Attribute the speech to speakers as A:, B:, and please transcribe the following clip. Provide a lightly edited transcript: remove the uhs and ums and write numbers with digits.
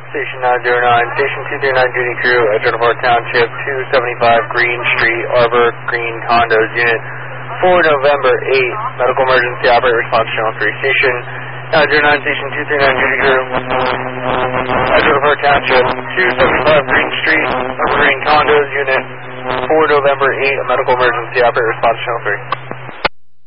A: Station 909, Station 239 duty crew, Edgewater Township, 275 Green Street, Arbor Green Condos, Unit 4 November 8, medical emergency operator response channel 3. Station 909, Station 239 duty crew, Edgewater Township, 275 Green Street, Arbor Green Condos, Unit 4 November 8, medical emergency operator response channel 3.